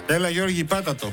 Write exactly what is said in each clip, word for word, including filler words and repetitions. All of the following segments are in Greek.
Έλα Γιώργη, πάτα το.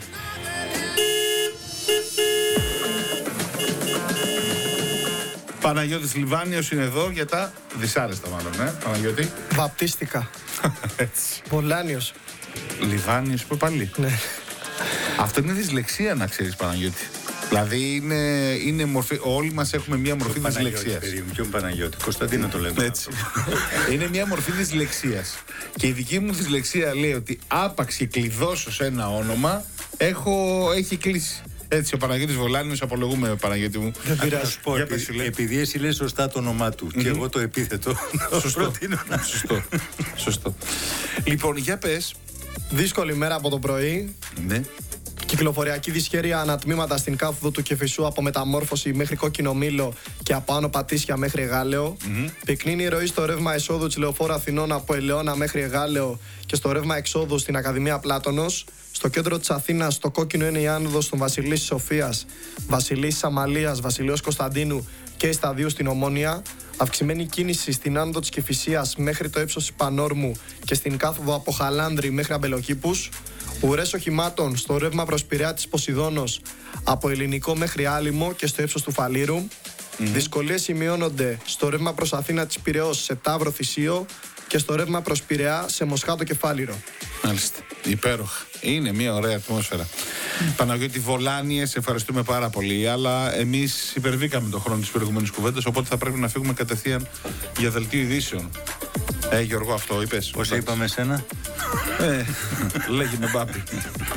Παναγιώτης Λιβάνιος είναι εδώ για τα δυσάρεστα μάλλον, ε, Παναγιώτη. Βαπτίστηκα. Έτσι. Βολάνιος. Λιβάνιος που πάλι. Ναι. Αυτό είναι δυσλεξία να ξέρεις Παναγιώτη. Δηλαδή είναι, είναι μορφή, όλοι μας έχουμε μία μορφή δυσλεξίας. Ποιον Παναγιώτη, Κωνσταντίνο το λέμε. Έτσι. Είναι μία μορφή δυσλεξίας. Και η δική μου δυσλεξία λέει ότι άπαξ και κλειδώσω σε ένα όνομα, έχω, έχει κλείσει. Έτσι, ο Παναγιώτης Βολάνιος, απολογούμε Παναγιώτη μου. Δεν πειράζει. σου πω, επειδή, επειδή εσύ λες σωστά το όνομά του mm-hmm. και εγώ το επίθετο. Σωστό. Σωστό. Σωστό. Λοιπόν, για πες. Δύσκολη μέρα από το πρωί. Ναι. Κυκλοφοριακή δυσχέρεια ανατμήματα στην κάθοδο του Κεφισού από Μεταμόρφωση μέχρι Κόκκινο Μήλο και από Άνω Πατήσια μέχρι Εγάλεο. Mm-hmm. Πυκνή ροή στο ρεύμα εσόδου της Λεωφόρου Αθηνών από Ελαιώνα μέχρι Εγάλεο και στο ρεύμα εξόδου στην Ακαδημία Πλάτωνος. Στο κέντρο της Αθήνας, στο κόκκινο είναι η άνοδος των Βασιλής Σοφίας, Βασιλής Αμαλίας, Βασιλείος Κωνσταντίνου και Σταδίου στην Ομόνια. Αυξημένη κίνηση στην άνοδο της Κηφισίας μέχρι το ύψος της Πανόρμου και στην κάθοδο από Χαλάνδρη μέχρι Αμπελοκήπους. Ουρές οχημάτων στο ρεύμα προς Πειραιά της Ποσειδώνος από Ελληνικό μέχρι Άλυμο και στο ύψος του Φαλήρου. Mm-hmm. Δυσκολίες σημειώνονται στο ρεύμα προς Αθήνα της Πειραιώς σε Ταύρο Θησίο και στο ρεύμα προς Πειραιά σε Μοσχάτο και Φάληρο. Μάλιστα. Υπέροχα. Είναι μια ωραία ατμόσφαιρα. Mm. Παναγιώτη Βολάνιε, σε ευχαριστούμε πάρα πολύ. Αλλά εμείς υπερβήκαμε τον χρόνο της προηγούμενης κουβέντας, οπότε θα πρέπει να φύγουμε κατευθείαν για δελτίο ειδήσεων. Ε, Γιώργο, αυτό είπες. Πώς είπαμε εσένα. Ε, λέγει με μπάπη.